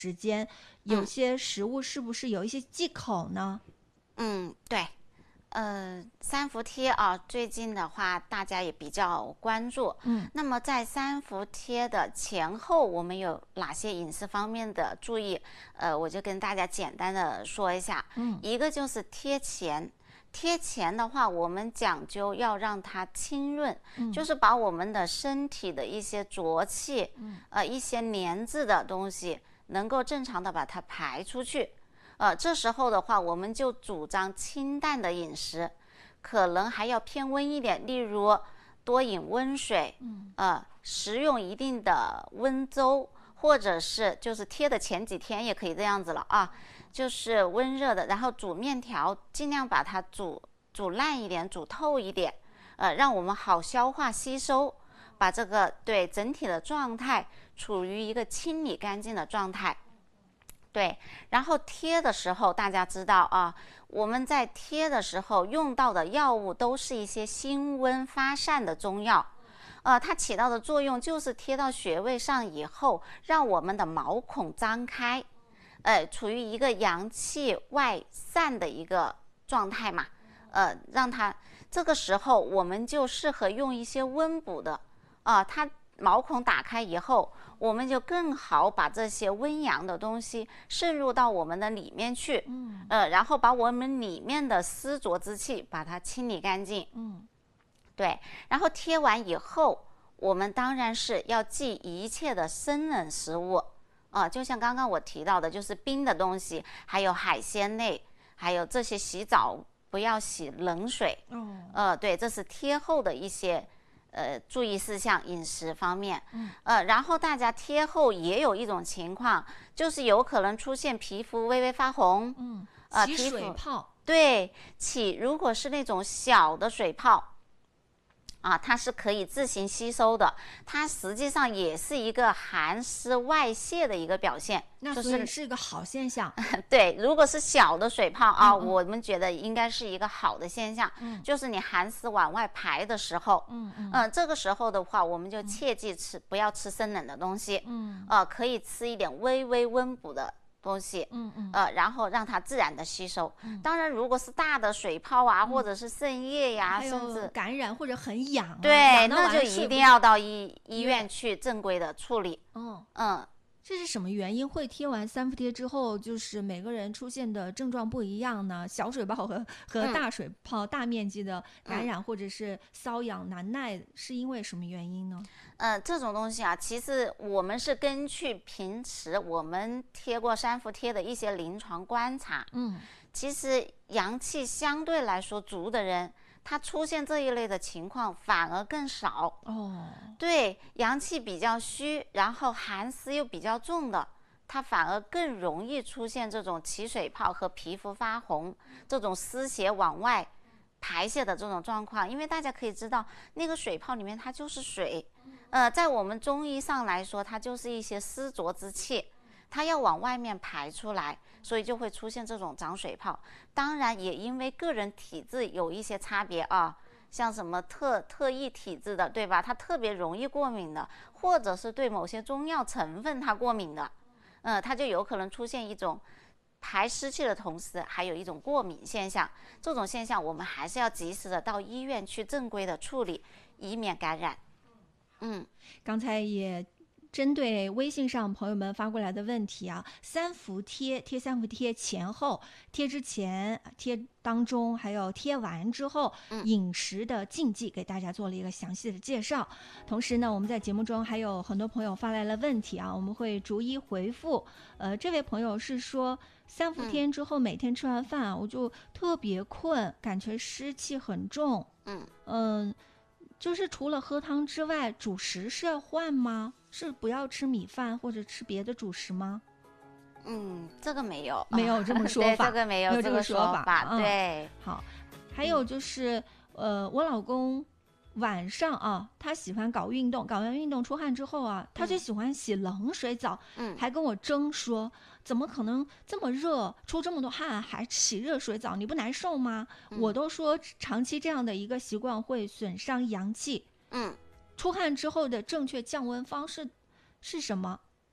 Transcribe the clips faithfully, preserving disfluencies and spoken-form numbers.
时间，有些食物是不是有一些忌口呢？ 嗯，对。呃，三伏贴啊，最近的话大家也比较关注。 嗯， 那么在三伏贴的前后，我们有哪些饮食方面的注意？呃，我就跟大家简单的说一下。 嗯， 一个就是贴前，贴前的话，我们讲究要让它清润， 嗯、 就是把我们的身体的一些浊气， 嗯、 呃，一些黏滞的东西，能够正常的把它排出去。呃，这时候的话，我们就主张清淡的饮食，可能还要偏温一点，例如多饮温水， 嗯， 呃，食用一定的温粥，或者是就是贴的前几天也可以这样子了啊，就是温热的，然后煮面条，尽量把它煮煮烂一点，煮透一点，呃，让我们好消化吸收，把这个对整体的状态处于一个清理干净的状态。对，然后贴的时候，大家知道啊，我们在贴的时候用到的药物都是一些辛温发散的中药，呃，它起到的作用就是贴到穴位上以后，让我们的毛孔张开，呃，处于一个阳气外散的一个状态嘛，呃，让它这个时候我们就适合用一些温补的，啊、呃，它。毛孔打开以后，我们就更好把这些温阳的东西渗入到我们的里面去， 嗯， 呃，然后把我们里面的湿浊之气把它清理干净， 嗯， 对。然后贴完以后，我们当然是要忌一切的生冷食物，啊、呃，就像刚刚我提到的，就是冰的东西，还有海鲜类，还有这些洗澡不要洗冷水， 哦， 呃，对，这是贴后的一些。呃，注意事项，饮食方面， 嗯， 呃，然后大家贴后也有一种情况，就是有可能出现皮肤微微发红， 嗯， 呃， 起皮肤水泡， 对，起如果是那种小的水泡。啊，它是可以自行吸收的，它实际上也是一个寒湿外泄的一个表现， 那所以就是是一个好现象。 对，如果是小的水泡啊， 嗯嗯我们觉得应该是一个好的现象， 嗯， 就是你寒湿往外排的时候， 嗯嗯， 呃这个时候的话，我们就切记吃，不要吃生冷的东西， 嗯， 呃，可以吃一点微微温补的东西， 嗯嗯， 呃，然后让它自然的吸收。 嗯、 当然，如果是大的水泡啊，嗯、或者是渗液呀、 还甚至感染或者很痒、啊， 对，那就一定要到医医院去正规的处理。 嗯嗯。 这是什么原因会贴完三伏贴之后，就是每个人出现的症状不一样呢？小水泡和和大水泡、嗯、大面积的感染、嗯、或者是瘙痒难耐，是因为什么原因呢？ 呃，这种东西啊，其实我们是根据平时我们贴过三伏贴的一些临床观察， 嗯， 其实阳气相对来说足的人，他出现这一类的情况反而更少哦。 对，阳气比较虚，然后寒湿又比较重的，它反而更容易出现这种起水泡和皮肤发红，这种湿邪往外排泄的这种状况。因为大家可以知道，那个水泡里面它就是水，呃，在我们中医上来说，它就是一些湿浊之气，它要往外面排出来，所以就会出现这种长水泡。当然也因为个人体质有一些差别啊，像什么特特异体质的，对吧？它特别容易过敏的，或者是对某些中药成分它过敏的，呃，它就有可能出现一种排湿气的同时还有一种过敏现象。这种现象我们还是要及时的到医院去正规的处理，以免感染。嗯， 刚才也针对微信上朋友们发过来的问题啊，三伏贴贴三伏贴前后，贴之前、贴当中，还有贴完之后， 嗯、 饮食的禁忌给大家做了一个详细的介绍。同时呢，我们在节目中还有很多朋友发来了问题啊，我们会逐一回复。呃，这位朋友是说，三伏天之后、嗯、每天吃完饭啊，我就特别困，感觉湿气很重。 嗯嗯。呃就是除了喝汤之外，主食是要换吗？是不要吃米饭或者吃别的主食吗？ 嗯，这个没有， 没有这么说法， 对，这个没有这个说法， 法对、 嗯。好，还有就是，嗯、呃，我老公晚上啊，他喜欢搞运动，搞完运动出汗之后啊，他就喜欢洗冷水澡， 嗯， 还跟我争说，怎么可能这么热，出这么多汗还洗热水澡，你不难受吗？ 嗯、 我都说长期这样的一个习惯会损伤阳气。 嗯， 出汗之后的正确降温方式是什么？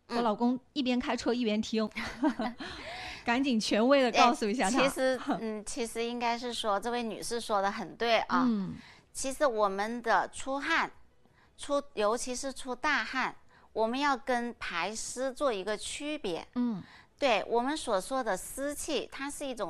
我老公一边开车一边听，赶紧权威的告诉一下他。 其实，嗯，其实应该是说，这位女士说的很对啊。 嗯， 其实我们的出汗，出尤其是出大汗，我们要跟排湿做一个区别。 嗯， 对我们所说的湿气，它是一种